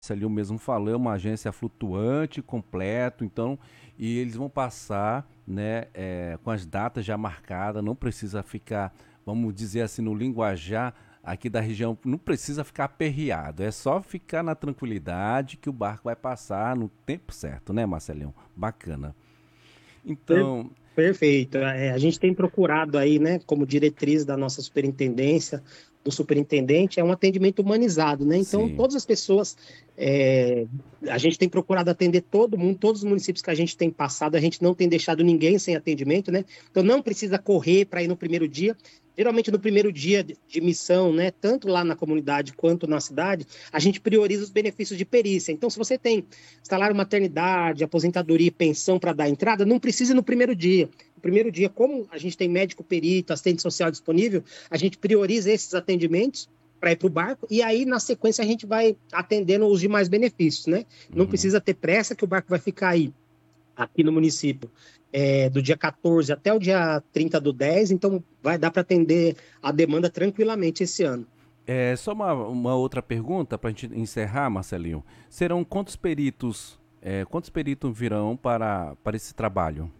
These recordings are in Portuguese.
Ali o mesmo falou, é uma agência flutuante, completo, então, e eles vão passar, né, com as datas já marcadas, não precisa ficar, vamos dizer assim, no linguajar aqui da região, não precisa ficar aperreado, é só ficar na tranquilidade que o barco vai passar no tempo certo, né, Marcelinho? Bacana. Per- Então, Perfeito. A gente tem procurado aí, né, como diretriz da nossa superintendência, do superintendente, é um atendimento humanizado, né? Então, sim. todas as pessoas, é, a gente tem procurado atender todo mundo, todos os municípios que a gente tem passado, a gente não tem deixado ninguém sem atendimento, né? Então, não precisa correr para ir no primeiro dia. Geralmente, no primeiro dia de missão, né, tanto lá na comunidade quanto na cidade, a gente prioriza os benefícios de perícia. Então, se você tem salário maternidade, aposentadoria e pensão para dar entrada, não precisa ir no primeiro dia. No primeiro dia, como a gente tem médico perito, assistente social disponível, a gente prioriza esses atendimentos para ir para o barco, e aí, na sequência, a gente vai atendendo os demais benefícios, né? Não Uhum. precisa ter pressa, que o barco vai ficar aí, aqui no município, do dia 14 até o dia 30 do 10, então vai dar para atender a demanda tranquilamente esse ano. Só uma outra pergunta para a gente encerrar, Marcelinho. Serão quantos peritos virão para esse trabalho?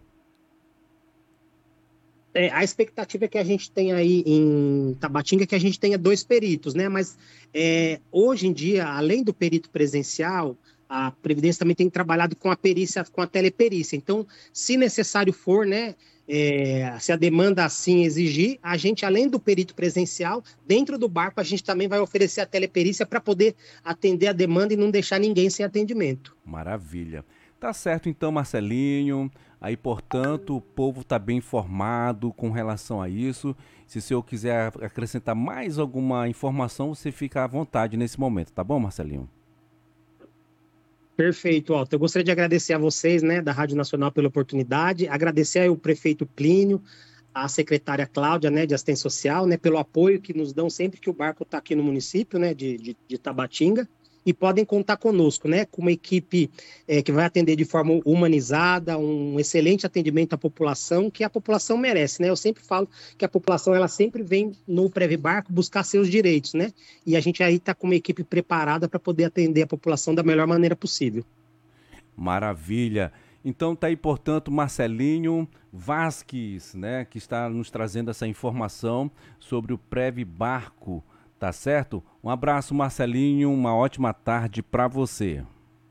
A expectativa é que a gente tenha aí em Tabatinga que a gente tenha dois peritos, né? Mas hoje em dia, além do perito presencial, a Previdência também tem trabalhado com a perícia, com a teleperícia. Então, se necessário for, né? Se a demanda assim exigir, a gente, além do perito presencial, dentro do barco, a gente também vai oferecer a teleperícia para poder atender a demanda e não deixar ninguém sem atendimento. Maravilha. Tá certo então, Marcelinho. Aí, portanto, o povo está bem informado com relação a isso. Se o senhor quiser acrescentar mais alguma informação, você fica à vontade nesse momento, tá bom, Marcelinho? Perfeito, Otto. Eu gostaria de agradecer a vocês, né, da Rádio Nacional pela oportunidade, agradecer ao prefeito Plínio, à secretária Cláudia, né, de assistência social, né, pelo apoio que nos dão sempre que o barco está aqui no município, né, de Tabatinga, e podem contar conosco, né, com uma equipe que vai atender de forma humanizada, um excelente atendimento à população, que a população merece, né. Eu sempre falo que a população ela sempre vem no Previ Barco buscar seus direitos, né, e a gente aí está com uma equipe preparada para poder atender a população da melhor maneira possível. Maravilha. Então tá aí, portanto, Marcelinho Vasques, né, que está nos trazendo essa informação sobre o Prev Barco, tá certo? Um abraço, Marcelinho, uma ótima tarde para você.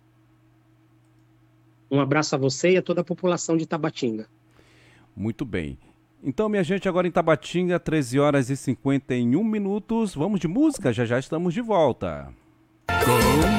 Um abraço a você e a toda a população de Tabatinga. Muito bem. Então, minha gente, agora em Tabatinga, 13 horas e 51 minutos. Vamos de música, já já estamos de volta.